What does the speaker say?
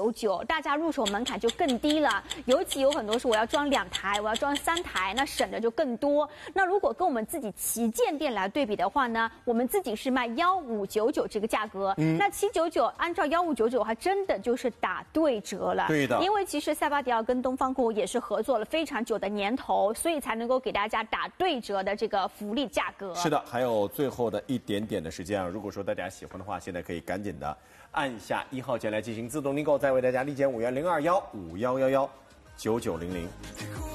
199，大家入手门槛就更低了。尤其有很多是我要装2台，我要装3台，那省的就更多。那如果跟我们自己旗舰店来对比的话呢，我们自己是卖1599这个价格，那799按照1599还真的就是打对折了。 对的， 因为其实塞巴迪奥跟东方购物也是合作了非常久的年头，所以才能够给大家打对折的这个福利价格。 是的，还有最后的一点点的时间啊，如果说大家喜欢的话，现在可以赶紧的按下1号键来进行自动订购，再为大家立减5元0215119900。